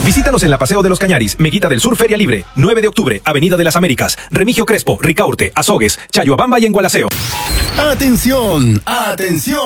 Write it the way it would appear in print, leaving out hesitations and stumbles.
Visítanos en la Paseo de los Cañaris, Meguita del Sur Feria Libre, 9 de octubre, Avenida de las Américas, Remigio Crespo, Ricaurte, Azogues, Chayhuabamba y en Gualaceo. ¡Atención! ¡Atención!